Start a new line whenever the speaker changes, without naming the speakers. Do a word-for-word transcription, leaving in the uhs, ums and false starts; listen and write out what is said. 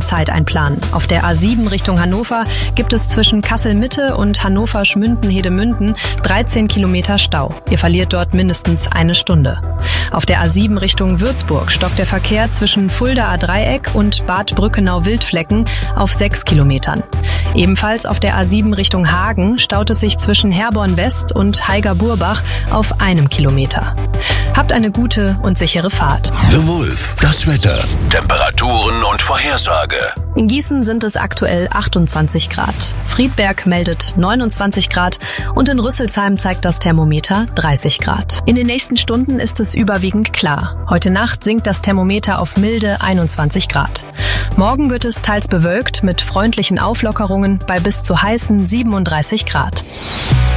Zeit einplanen. Auf der A sieben Richtung Hannover gibt es zwischen Kassel-Mitte und Hannover-Schmünden-Hedemünden dreizehn Kilometer Stau. Ihr verliert dort mindestens eine Stunde. Auf der A sieben Richtung Würzburg stockt der Verkehr zwischen Fuldaer-Dreieck und Bad Brückenau-Wildflecken auf sechs Kilometern. Ebenfalls auf der A sieben Richtung Hagen staut es sich zwischen Herborn-West und Haiger-Burbach auf einem Kilometer. Habt eine gute und sichere Fahrt.
The Wolf, das Wetter, Temperaturen und Vorhersage.
In Gießen sind es aktuell achtundzwanzig Grad. Friedberg meldet neunundzwanzig Grad und in Rüsselsheim zeigt das Thermometer dreißig Grad. In den nächsten Stunden ist es überwiegend klar. Heute Nacht sinkt das Thermometer auf milde einundzwanzig Grad. Morgen wird es teils bewölkt mit freundlichen Auflockerungen bei bis zu heißen siebenunddreißig Grad.